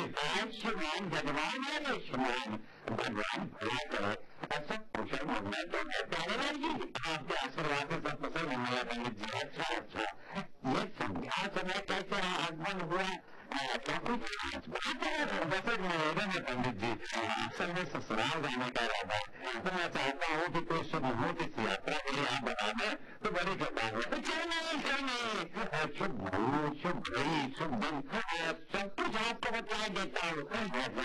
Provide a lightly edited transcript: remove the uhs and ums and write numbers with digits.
आयुष्मान भगवान आयुष्मान भगवान भला करे ऐसा कुशल बनना तो है प्यारेलाल जी आपके आशीर्वाद से सब कुशल बनने पंडित जी। अच्छा अच्छा ये संध्या समय कैसे आगमन हुआ क्या कुछ बात है? वैसे मेरे में पंडित जी अक्सर में ससुराल जाने का इरादा है तो मैं चाहता हूँ कि कोई शुभ मुहूर्त इस यात्रा के लिए आप बता दें तो बड़ी कृपा हो। क्यों नहीं शुभ मुहूर्त शुभ घड़ी शुभ दिन सब कुछ आपको बता देता हूँ।